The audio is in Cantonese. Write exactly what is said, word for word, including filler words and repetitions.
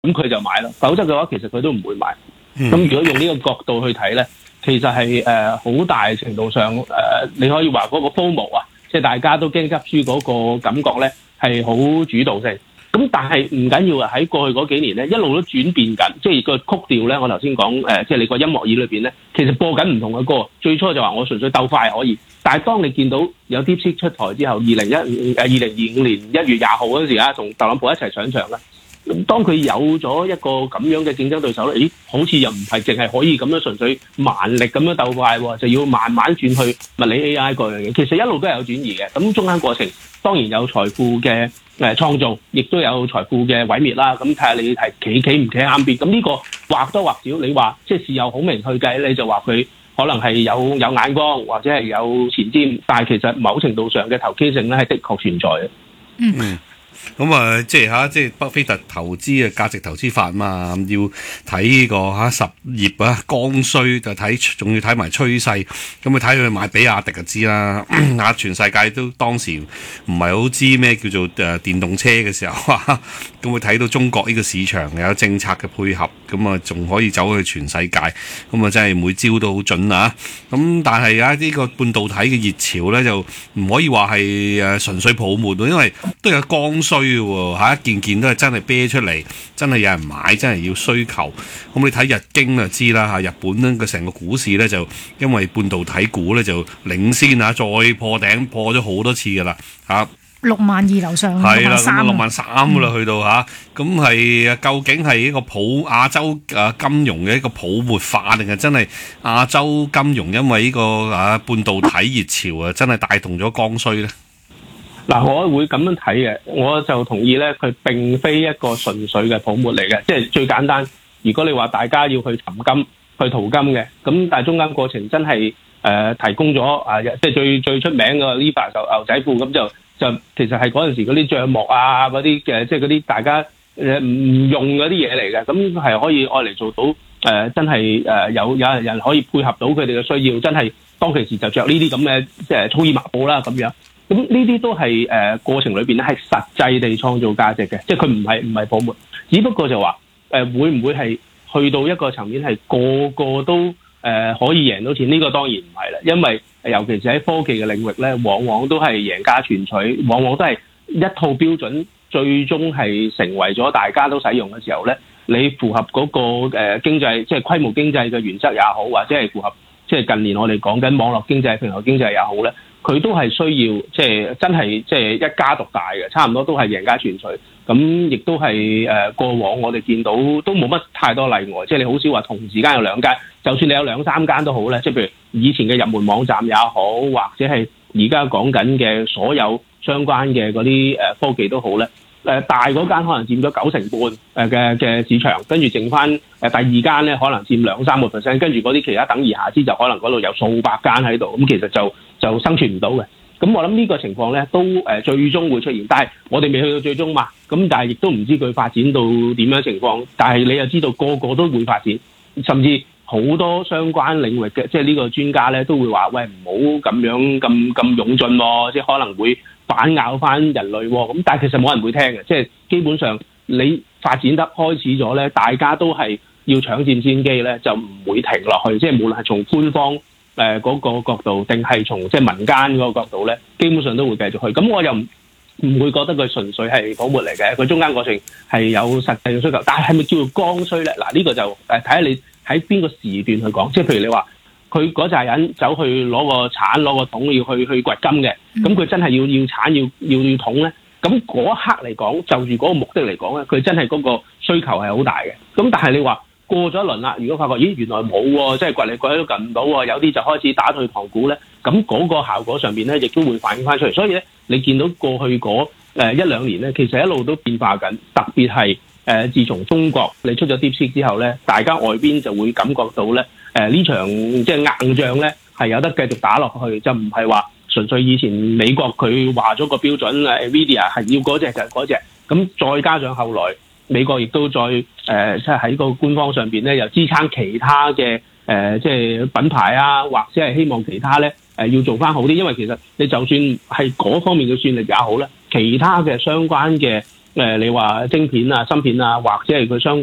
咁佢就買啦。否則嘅話，其實佢都唔會買。咁、嗯、如果用呢個角度去睇咧，其實係誒好大程度上誒、呃，你可以話嗰個 FOMO 啊，即係大家都驚急輸嗰個感覺咧，係好主導性。咁但係唔緊要啊！喺過去嗰幾年咧，一路都轉變緊，即係個曲調咧。我頭先講誒，即係你個音樂耳裏邊咧，其實播緊唔同嘅歌。最初就話我純粹鬥快可以，但係當你見到有 DeepSeek 出台之後，二零一誒二零二五年一月廿號嗰時啊，同特朗普一齊上場啦。咁當佢有咗一個咁樣嘅競爭對手咧，咦？好似又唔係淨係可以咁樣純粹蠻力咁樣鬥快喎，就要慢慢轉去物理 A I 嗰樣嘢。其實一路都係有轉移嘅。咁中間過程當然有財富嘅誒創造，亦都有財富嘅毀滅啦。咁睇下你係企企唔企啱邊。咁呢個或多或少，你話即係事有孔明去計，你就話佢可能係有有眼光或者係有前瞻，但係其實某程度上嘅投機性咧係的確存在嘅。 嗯。咁啊，即係吓，即係巴菲特投資嘅價值投資法嘛，要睇呢個吓實業啊，剛需就睇，仲要睇埋趨勢。咁啊，睇佢買比亞迪就知啦。啊，全世界都當時唔係好知咩叫做誒電動車嘅時候啊，咁會睇到中國呢個市場有政策嘅配合，咁啊，仲可以走去全世界，咁啊，真係每招都好準啊！咁但係啊，呢個半導體嘅熱潮咧，就唔可以話係誒純粹泡沫，因為都有剛需嘅嚇，一件件都係真係啤出嚟，真係有人買，真係要需求。咁你睇日經就知啦嚇，日本咧嘅成個股市咧就因為半導體股咧就領先嚇，再破頂破咗好多次㗎啦嚇。 六萬二樓上， 係啦，咁六萬三㗎啦， 嗯、 去到嚇，咁係究竟係一個泡亞洲啊金融嘅一個泡沫化，定係真係亞洲金融因為呢個啊半導體熱潮啊，真係帶動咗剛需咧？ 嗱，我會咁樣睇嘅，我就同意咧，佢並非一個純粹嘅泡沫嚟嘅，即係最簡單。如果你話大家要去尋金、去淘金嘅，咁但係中間過程真係誒、呃、提供咗啊，即係最最出名嘅 Levi's 牛仔褲，咁就就其實係嗰陣時嗰啲帳幕啊，嗰啲嘅即係嗰啲大家誒唔用嗰啲嘢嚟嘅，咁係可以愛嚟做到誒、呃、真係誒有有人可以配合到佢哋嘅需要，真係當其時就着呢啲咁嘅即係粗衣麻布啦咁樣。咁呢啲都係誒、呃、過程裏邊咧係實際地創造價值嘅，即係佢唔係唔係泡沫，只不過就話誒、呃、會唔會係去到一個層面係個個都誒、呃、可以贏到錢？呢、這個當然唔係啦，因為尤其是喺科技嘅領域咧，往往都係贏家全取，往往都係一套標準，最終係成為咗大家都使用嘅時候咧，你符合嗰、那個誒、呃、經濟即係規模經濟嘅原則也好，或者係符合即係近年我哋講緊網絡經濟、平台經濟也好咧。佢都係需要即係真係即係一家獨大嘅，差唔多都係贏家全取。咁亦都係誒、呃、過往我哋見到都冇乜太多例外，即係你好少話同時間有兩間，就算你有兩三間都好咧。即係譬如以前嘅入門網站也好，或者係而家講緊嘅所有相關嘅嗰啲誒科技都好咧。誒、呃、大嗰間可能佔咗九成半誒嘅嘅市場，跟住剩翻誒第二間咧可能佔兩三個 percent， 跟住嗰啲其他等而下之就可能嗰度有數百間喺度，咁其實就就生存唔到嘅。咁我諗呢個情況咧都誒、呃、最終會出現，但係我哋未去到最終嘛，咁但係亦都唔知佢發展到點樣情況，但係你又知道個個都會發展，甚至好多相關領域嘅即係呢個專家咧都會話喂，唔好咁樣咁咁勇進喎，即係可能會反咬翻人類喎，咁但係其實冇人會聽嘅，即係基本上你發展得開始咗咧，大家都係要搶佔先機咧，就唔會停落去，即係無論係從官方誒嗰、呃那個角度，定係從即係民間嗰個角度咧，基本上都會繼續去。咁我又唔唔會覺得佢純粹係泡沫嚟嘅，佢中間過程係有實際嘅需求，但係係咪叫做剛需咧？嗱，呢個就誒睇下你喺邊個時段去講，即係譬如你話。佢嗰扎人走去攞個鏟攞個桶要去去掘金嘅，咁佢真係要要鏟要要要桶咧，咁嗰一刻嚟講，就住嗰個目的嚟講咧，佢真係嗰個需求係好大嘅。咁但係你話過咗一輪啦，如果發覺咦原來冇喎，即係掘嚟掘去都掘唔到喎，有啲就開始打退堂鼓咧，咁嗰個效果上邊咧，亦都會反映翻出嚟。所以咧，你見到過去嗰誒一兩年咧，其實一路都變化緊，特別係誒自從中國你出咗 DeepSeek之後咧，大家外邊就會感覺到咧。誒、呃、呢場即係硬仗咧，係有得繼續打落去，就唔係話純粹以前美國佢話咗個標準誒 Nvidia 係要嗰隻就係嗰隻，咁再加上後來美國亦都再誒即係喺個官方上邊咧，又支撐其他嘅誒即係品牌啊，或者係希望其他咧誒、呃、要做翻好啲，因為其實你就算係嗰方面嘅算力也好咧，其他嘅相關嘅誒你話晶片啊、芯片啊，或者係佢相